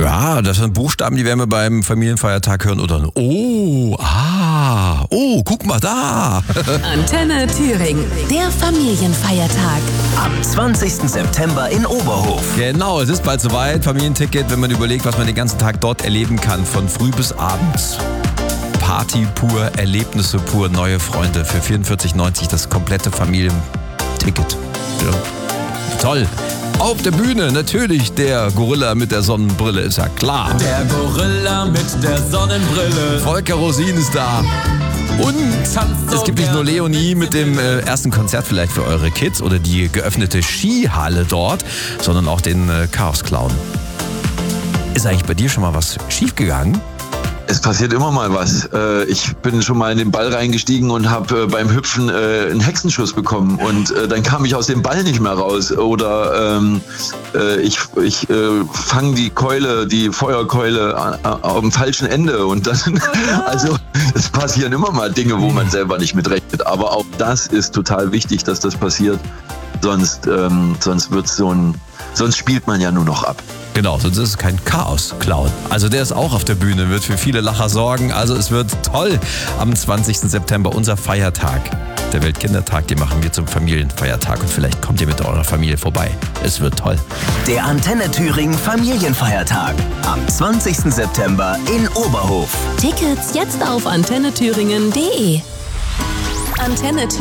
Ja, das sind Buchstaben, die werden wir beim Familienfeiertag hören oder guck mal da. Antenne Thüringen, der Familienfeiertag. Am 20. September in Oberhof. Genau, es ist bald soweit. Familienticket, wenn man überlegt, was man den ganzen Tag dort erleben kann, von früh bis abends. Party pur, Erlebnisse pur, neue Freunde für 44,90 das komplette Familienticket. Ja. Toll. Auf der Bühne natürlich der Gorilla mit der Sonnenbrille, ist ja klar. Der Gorilla mit der Sonnenbrille. Volker Rosin ist da. Und es gibt nicht nur Leonie mit dem ersten Konzert vielleicht für eure Kids oder die geöffnete Skihalle dort, sondern auch den Chaos-Clown. Ist eigentlich bei dir schon mal was schiefgegangen? Es passiert immer mal was. Ich bin schon mal in den Ball reingestiegen und habe beim Hüpfen einen Hexenschuss bekommen und dann kam ich aus dem Ball nicht mehr raus. Oder ich fange die Feuerkeule am falschen Ende und dann, also es passieren immer mal Dinge, wo man selber nicht mitrechnet. Aber auch das ist total wichtig, dass das passiert. Sonst wird's sonst spielt man ja nur noch ab. Genau, sonst ist es kein Chaos-Clown. Also der ist auch auf der Bühne, wird für viele Lacher sorgen. Also es wird toll am 20. September, unser Feiertag. Der Weltkindertag, den machen wir zum Familienfeiertag und vielleicht kommt ihr mit eurer Familie vorbei. Es wird toll. Der Antenne Thüringen Familienfeiertag. Am 20. September in Oberhof. Tickets jetzt auf antennethüringen.de. Antenne